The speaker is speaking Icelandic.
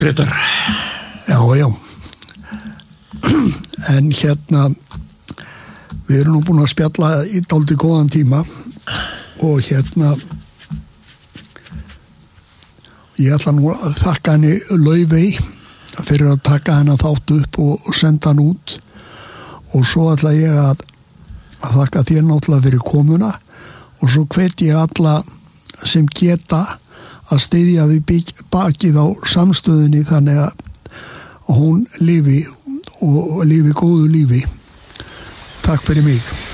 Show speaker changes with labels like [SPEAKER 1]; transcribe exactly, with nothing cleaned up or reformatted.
[SPEAKER 1] Grétar.
[SPEAKER 2] Já, já. En hérna, við erum nú búin að spjalla í dálítið góðan tíma og hérna, ég ætla nú að þakka henni Laufey fyrir að taka henni þátt upp og, og senda hann út og svo ætla ég að, að þakka þér náttúrulega fyrir komuna og svo hvet ég alla sem geta að styðja við bygg, bakið á samstöðunni þannig að hún lifi og lifi góðu lífi. Takk fyrir mig.